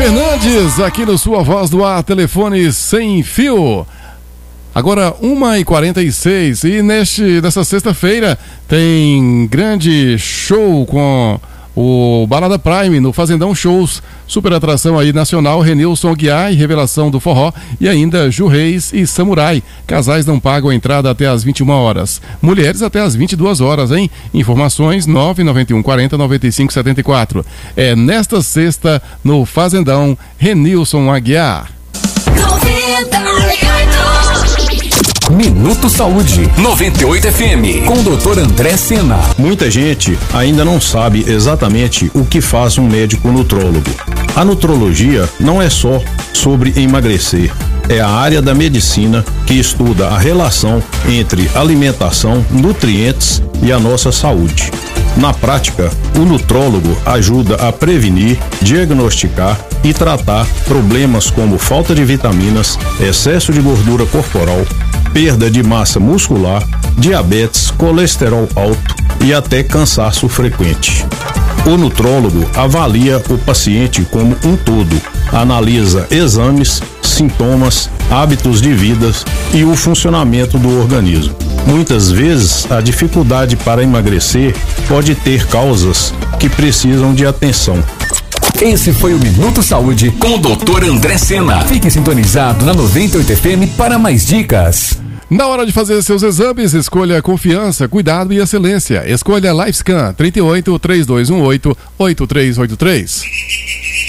Fernandes, aqui no Sua Voz do Ar, telefone sem fio. Agora 1h46 e nessa sexta-feira tem grande show com o Balada Prime no Fazendão Shows, super atração aí nacional, Renilson Aguiar e Revelação do Forró, e ainda Ju Reis e Samurai. Casais não pagam a entrada até às 21 horas, mulheres até às 22 horas, hein? Informações 991 40 95 74. É nesta sexta no Fazendão, Renilson Aguiar. Minuto Saúde 98 FM com o Dr. André Sena. Muita gente ainda não sabe exatamente o que faz um médico nutrólogo. A nutrologia não é só sobre emagrecer, é a área da medicina que estuda a relação entre alimentação, nutrientes e a nossa saúde. Na prática, o nutrólogo ajuda a prevenir, diagnosticar e tratar problemas como falta de vitaminas, excesso de gordura corporal, perda de massa muscular, diabetes, colesterol alto e até cansaço frequente. O nutrólogo avalia o paciente como um todo, analisa exames, sintomas, hábitos de vida e o funcionamento do organismo. Muitas vezes, a dificuldade para emagrecer pode ter causas que precisam de atenção. Esse foi o Minuto Saúde com o Dr. André Sena. Fique sintonizado na 98 FM para mais dicas. Na hora de fazer seus exames, escolha confiança, cuidado e excelência. Escolha LifeScan 38 3218 8383.